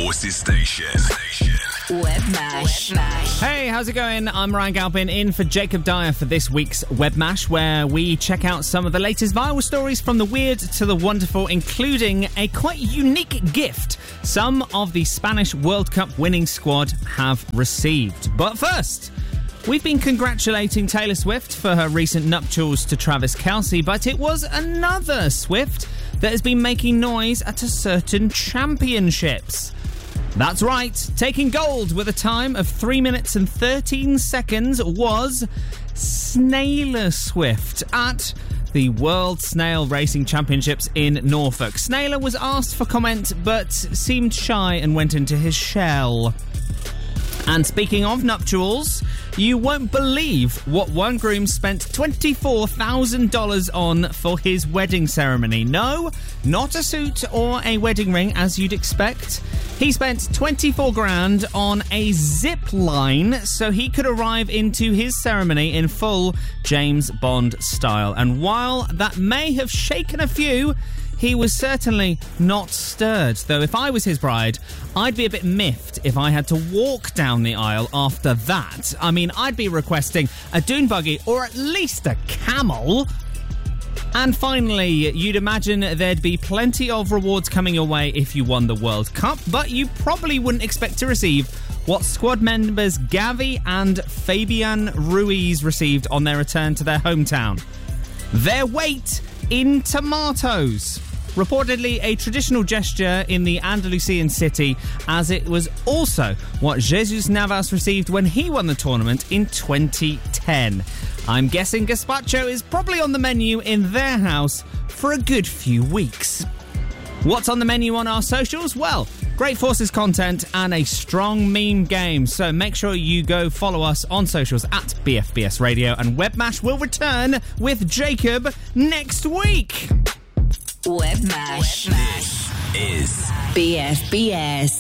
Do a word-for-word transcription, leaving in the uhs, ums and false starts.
Forces Station. Webmash. Hey, how's it going? I'm Ryan Galpin in for Jacob Dyer for this week's Webmash, where we check out some of the latest viral stories from the weird to the wonderful, including a quite unique gift some of the Spanish World Cup winning squad have received. But first, we've been congratulating Taylor Swift for her recent nuptials to Travis Kelce, but it was another Swift that has been making noise at a certain championships. That's right, taking gold with a time of three minutes and thirteen seconds was Snailer Swift at the World Snail Racing Championships in Norfolk. Snailer was asked for comment but seemed shy and went into his shell. And speaking of nuptials, you won't believe what one groom spent twenty-four thousand dollars on for his wedding ceremony. No, not a suit or a wedding ring as you'd expect. He spent twenty-four grand on a zip line so he could arrive into his ceremony in full James Bond style. And while that may have shaken a few, he was certainly not stirred, though if I was his bride, I'd be a bit miffed if I had to walk down the aisle after that. I mean, I'd be requesting a dune buggy or at least a camel. And finally, you'd imagine there'd be plenty of rewards coming your way if you won the World Cup, but you probably wouldn't expect to receive what squad members Gavi and Fabian Ruiz received on their return to their hometown. Their weight in tomatoes. Reportedly a traditional gesture in the Andalusian city, as it was also what Jesus Navas received when he won the tournament in twenty ten. I'm guessing gazpacho is probably on the menu in their house for a good few weeks. What's on the menu on our socials? Well, great Forces content and a strong meme game. So make sure you go follow us on socials at B F B S Radio, and Webmash will return with Jacob next week. Webmash. This is B F B S.